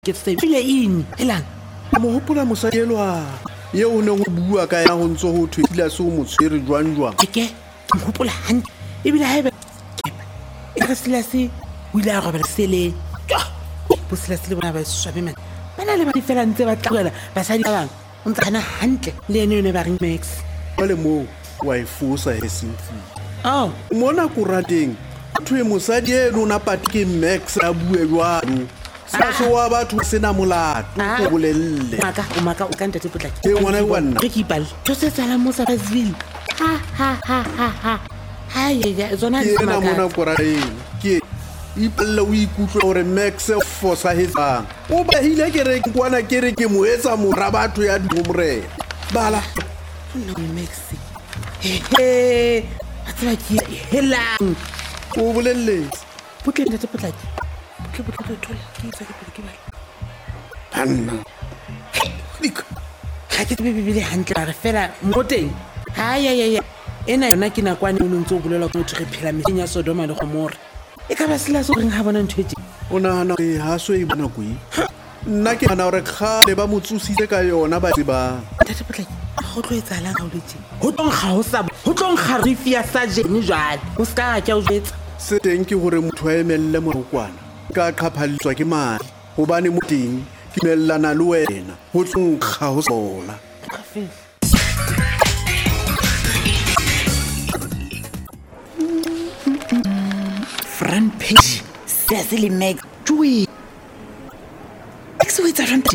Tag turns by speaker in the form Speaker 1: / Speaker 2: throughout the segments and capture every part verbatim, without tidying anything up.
Speaker 1: ke se file in elang
Speaker 2: mo hopola mosadelwa ye o ne go bua ka ya go ntse go thwetila se o motshwere jwang jwang
Speaker 1: ke ke mo hopola hantle e bila haeba e re sila se o ile a robela sele bo sila se le bona ba swabe man bana le ba di fela ntse ba tlogela ba sa di ba bang o ntse hana hantle le ene ne ba ring Max
Speaker 2: ba le mo wa ifosa he sintsi
Speaker 1: oh
Speaker 2: mona ko rateng thwe mosadi e lona pati ke Max a bue jwalo sa se wa batho sena molato go bolelle
Speaker 1: maka o maka o kanta tse potlaki
Speaker 2: e ngwana wa nna
Speaker 1: ke kipal to se tsala mo sa Brazil ha ha ha ha ha ha ya zona
Speaker 2: ke na mona ko rateng ke ipalla o ikutlwa gore Max for sa hetsa o ba hile ke re kwana ke re ke mo etsa mora batho ya dumore bala
Speaker 1: no Max he atla ke helang
Speaker 2: o bolelle
Speaker 1: putle ntate potlaki putle putle thola ke tsa ke ke ba
Speaker 2: hanna lik
Speaker 1: ha ke be bile hantle re fela mo teng ha ya ya ya ena yona ke na kwane o ntse o bolela go re phela metseng ya Sodoma le Gomora e ka ba sela so reng ha bona nthwetse
Speaker 2: o nahana e ha so e bona kui nna ke nahana gore kgale ba motsositse ka yona ba tseba
Speaker 1: ntate potlaki go tlo etsalang ga o letse go tlong ga o sa go tlong ga re fia sa jene jwale o ska ga o jetsa
Speaker 2: se teng ke gore motho a emelle morokwana ka qhaphalletswa ke mali hobane mo teng ke mellana le wena go tlonkga ho sola
Speaker 1: front page se le Max tui Max o etsa ranta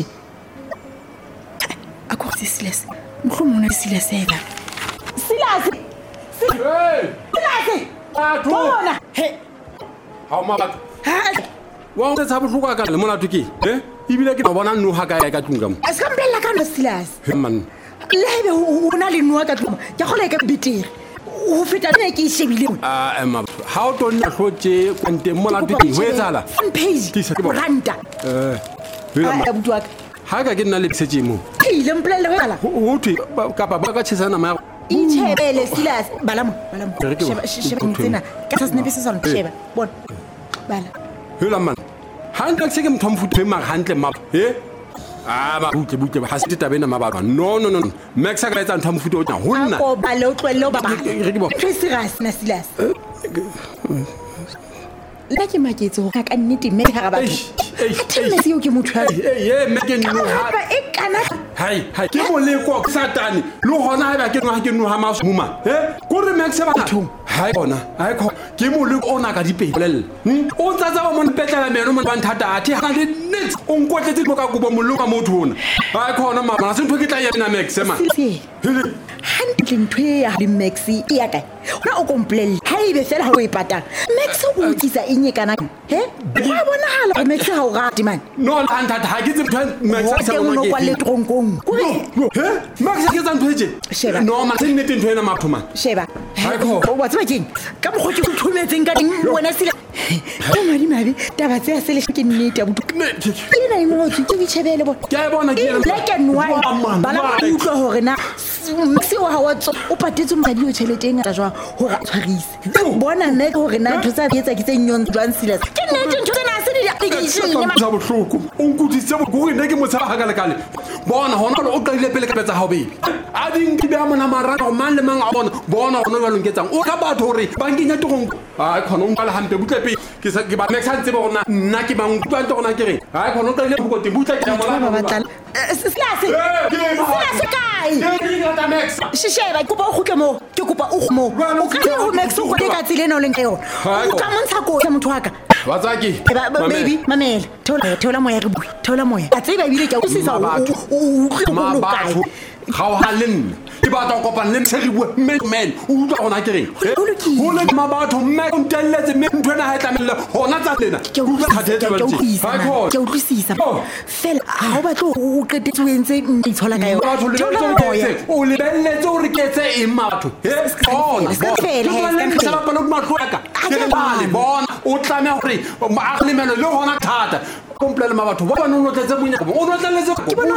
Speaker 1: a ko se Silas mo mona Silas ela Silas
Speaker 3: hey
Speaker 1: Silas
Speaker 3: a
Speaker 1: bona he
Speaker 3: ha ma ba
Speaker 1: ha
Speaker 3: wa o tsa bohloka ka le mona tuki eh ibile ke bona nno ha ka ya ka tlunga mo
Speaker 1: a ska mbella ka no Silas
Speaker 3: he man
Speaker 1: lebe o na le nwa ka tlunga ke go le ka betere o feta ne ke shebile
Speaker 3: a ema ha o tonna hlotse kwante mola tuki ho etsala
Speaker 1: front page ranta
Speaker 3: eh
Speaker 1: ha butwa
Speaker 3: ha ka ke nna le tsetse mo
Speaker 1: ke ile mpolelle ho ala
Speaker 3: ho thwe ka ba ka tshesana ma
Speaker 1: ichebele Silas balamo balamo sheba sheba ntsena ka sa snepe se sona sheba bona bala
Speaker 3: hela man hantle se ke mthomfuthe ma hantle ma he ah ba butle butle ha se tabena ma ba no no no Max ka etsa nthomfuthe o tla ho nna
Speaker 1: o ba le o tlwelle ba ba
Speaker 3: re ke bo
Speaker 1: serious na Silas la ke maketse go ka ka nnete mme ga ba tshela se yo ke motho
Speaker 3: eh eh me ke nno ha
Speaker 1: ba e kana
Speaker 3: hai hai ke mo le ko satani lo hona ha ba ke no ha ke no ha masuma eh ko re Max ba hai bona hai ko ke mo le ona ka dipelele o tsatsa ba mo mpetlela meno mo banthata athi ha le next o nkotletse mo ka go mo lo ka motho ona hai khona mama se ntho ke tla yena Max ma hele
Speaker 1: hantle ntwe ya le Max ya ka ona o komplelle ha ibe fela ha o e patang Max o tsisa enye kana he wa bona hala Max ha o rati man
Speaker 3: no anthata ha ke tse Max
Speaker 1: sa mo ke kwa le tronkong
Speaker 3: he Max ke tsa nthoetse
Speaker 1: sheba
Speaker 3: no ma se nnete ntho ena mapho man
Speaker 1: sheba
Speaker 3: hai ko
Speaker 1: o wa tswa keng ka mo go ke thumetseng ka ding wena sile ke madi mabi taba tse a sele ke nnete ya butu ke na imo ke ke tshebele bona
Speaker 3: ke a bona ke
Speaker 1: black and white bala mo utlwa hore na Max wa ha wa tso o patetse madi o tsheleteng ta jwa hore a tshwarise bona nne hore na ntho tsa etsa ke tse nyon jwang Silas ke nnete ntho tsena se di application
Speaker 3: ne ma tsa bohloko o nkutise mo go ne ke mo tsaba ga lekale bona hona lo o qile pele ka betsa ha obe a ding ke ba mona maraka man le mang a bona bona hona ba longetsang o ka batho hore ba ngenya togong a khona o ngala hampe butle pe ke sa ke ba Max a tsebe bona nna ke bang twa ntogona ke re a khona o qile go te butle ke mola
Speaker 1: ba batla Silas Silas kai
Speaker 3: Max
Speaker 1: shisheba ke kopa o khutle mo ke kopa o mo o ka ho Max o go ka tsile no leng ka yona o ka montsha go ya motho wa ka
Speaker 3: watsaki
Speaker 1: baby mamela thola thola moya re bui thola moya a tseba bile ke o sisa o
Speaker 3: ma batho ga o halenne ke ba tla kopana le mtshegi bua men o utlwa gona ke reng ho le ma batho mme o ntelletse mme ntwena ha e tlamelle hona tsa lena
Speaker 1: ke o utlwisisa fela ha o batlo o qetetse o entse itshola ka yona
Speaker 3: thola moya o lebelletse o re ketse eng matho he bona bona ke sa bapala ma tlwaka ke le bale bona o tlamea hore ma aglemelo le hona thata komplele ma batho ba ba no notletse monya o notletse